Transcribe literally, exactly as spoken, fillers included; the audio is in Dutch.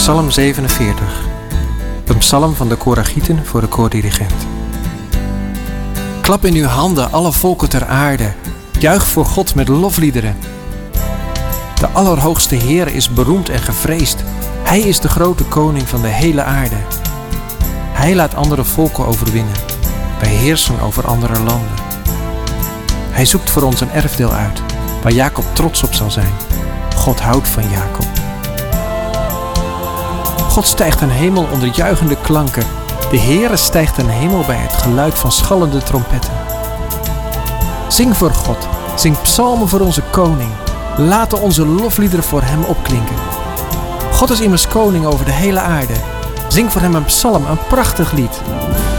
Psalm zevenenveertig. Een psalm van de Koragieten voor de koordirigent. Klap in uw handen, alle volken ter aarde. Juich voor God met lofliederen. De Allerhoogste Heer is beroemd en gevreesd. Hij is de grote koning van de hele aarde. Hij laat andere volken overwinnen. Wij heersen over andere landen. Hij zoekt voor ons een erfdeel uit, waar Jacob trots op zal zijn. God houdt van Jacob. God stijgt ten hemel onder juichende klanken. De Heere stijgt ten hemel bij het geluid van schallende trompetten. Zing voor God, zing psalmen voor onze koning. Laten onze lofliederen voor hem opklinken. God is immers koning over de hele aarde. Zing voor hem een psalm, een prachtig lied.